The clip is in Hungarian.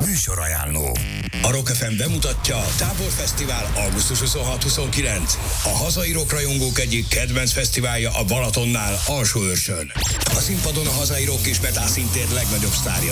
Műsorajánló. A Rock FM bemutatja Táborfesztivál augusztus 26-29. A hazai rockrajongók egyik kedvenc fesztiválja a Balatonnál, Alsóőrsön. A színpadon a hazai rock és metal színtér legnagyobb sztárja